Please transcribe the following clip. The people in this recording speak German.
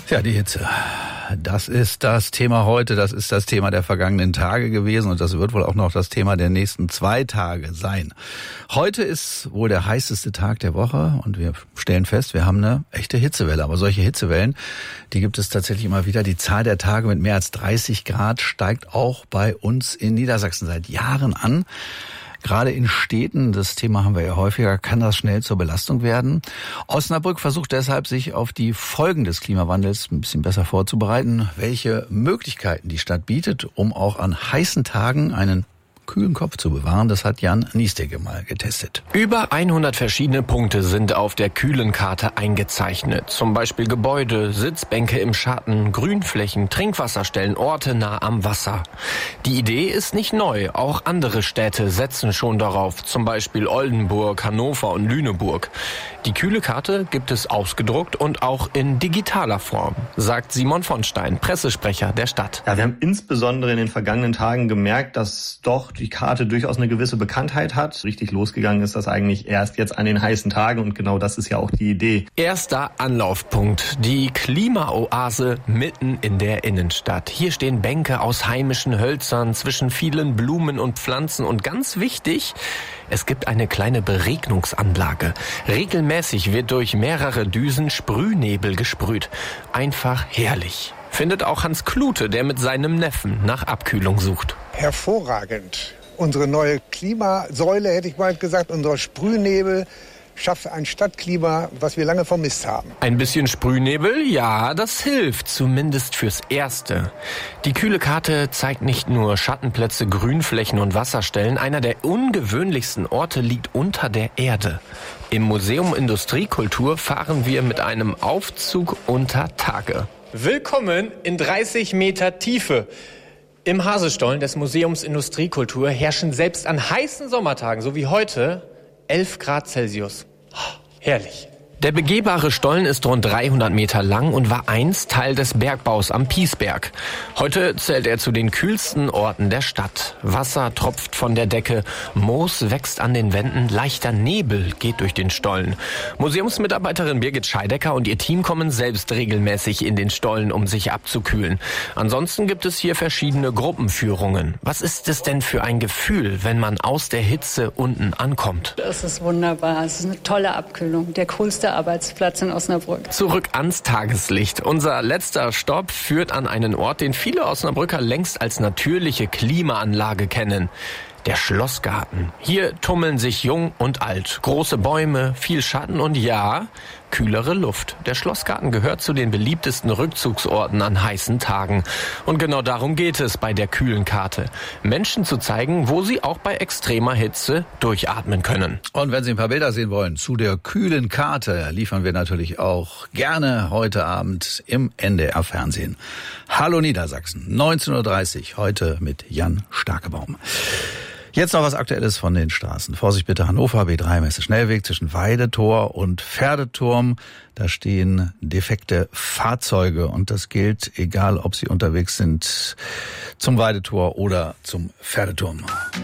Ja, die Hitze. Das ist das Thema heute, das ist das Thema der vergangenen Tage gewesen und das wird wohl auch noch das Thema der nächsten 2 Tage sein. Heute ist wohl der heißeste Tag der Woche und wir stellen fest, wir haben eine echte Hitzewelle. Aber solche Hitzewellen, die gibt es tatsächlich immer wieder. Die Zahl der Tage mit mehr als 30 Grad steigt auch bei uns in Niedersachsen seit Jahren an. Gerade in Städten, das Thema haben wir ja häufiger, kann das schnell zur Belastung werden. Osnabrück versucht deshalb, sich auf die Folgen des Klimawandels ein bisschen besser vorzubereiten, welche Möglichkeiten die Stadt bietet, um auch an heißen Tagen einen kühlen Kopf zu bewahren. Das hat Jan Niesdegge mal getestet. Über 100 verschiedene Punkte sind auf der Kühlenkarte eingezeichnet. Zum Beispiel Gebäude, Sitzbänke im Schatten, Grünflächen, Trinkwasserstellen, Orte nah am Wasser. Die Idee ist nicht neu. Auch andere Städte setzen schon darauf. Zum Beispiel Oldenburg, Hannover und Lüneburg. Die kühle Karte gibt es ausgedruckt und auch in digitaler Form, sagt Simon von Stein, Pressesprecher der Stadt. Ja, wir haben insbesondere in den vergangenen Tagen gemerkt, dass doch die Karte durchaus eine gewisse Bekanntheit hat. Richtig losgegangen ist das eigentlich erst jetzt an den heißen Tagen und genau das ist ja auch die Idee. Erster Anlaufpunkt, die Klimaoase mitten in der Innenstadt. Hier stehen Bänke aus heimischen Hölzern zwischen vielen Blumen und Pflanzen und ganz wichtig, es gibt eine kleine Beregnungsanlage. Regelmäßig wird durch mehrere Düsen Sprühnebel gesprüht. Einfach herrlich. Findet auch Hans Klute, der mit seinem Neffen nach Abkühlung sucht. Hervorragend. Unsere neue Klimasäule, hätte ich mal gesagt, unser Sprühnebel schafft ein Stadtklima, was wir lange vermisst haben. Ein bisschen Sprühnebel, ja, das hilft, zumindest fürs Erste. Die kühle Karte zeigt nicht nur Schattenplätze, Grünflächen und Wasserstellen. Einer der ungewöhnlichsten Orte liegt unter der Erde. Im Museum Industriekultur fahren wir mit einem Aufzug unter Tage. Willkommen in 30 Meter Tiefe. Im Hasestollen des Museums Industriekultur herrschen selbst an heißen Sommertagen, so wie heute, 11 Grad Celsius. Herrlich. Der begehbare Stollen ist rund 300 Meter lang und war einst Teil des Bergbaus am Piesberg. Heute zählt er zu den kühlsten Orten der Stadt. Wasser tropft von der Decke, Moos wächst an den Wänden, leichter Nebel geht durch den Stollen. Museumsmitarbeiterin Birgit Scheidecker und ihr Team kommen selbst regelmäßig in den Stollen, um sich abzukühlen. Ansonsten gibt es hier verschiedene Gruppenführungen. Was ist es denn für ein Gefühl, wenn man aus der Hitze unten ankommt? Das ist wunderbar. Es ist eine tolle Abkühlung. Der coolste Arbeitsplatz in Osnabrück. Zurück ans Tageslicht. Unser letzter Stopp führt an einen Ort, den viele Osnabrücker längst als natürliche Klimaanlage kennen. Der Schlossgarten. Hier tummeln sich Jung und Alt. Große Bäume, viel Schatten und ja, kühlere Luft. Der Schlossgarten gehört zu den beliebtesten Rückzugsorten an heißen Tagen. Und genau darum geht es bei der kühlen Karte. Menschen zu zeigen, wo sie auch bei extremer Hitze durchatmen können. Und wenn Sie ein paar Bilder sehen wollen zu der kühlen Karte, liefern wir natürlich auch gerne heute Abend im NDR-Fernsehen. Hallo Niedersachsen, 19.30 Uhr, heute mit Jan Starkebaum. Jetzt noch was Aktuelles von den Straßen. Vorsicht bitte, Hannover, B3 Messe-Schnellweg zwischen Weidetor und Pferdeturm. Da stehen defekte Fahrzeuge und das gilt, egal ob Sie unterwegs sind zum Weidetor oder zum Pferdeturm.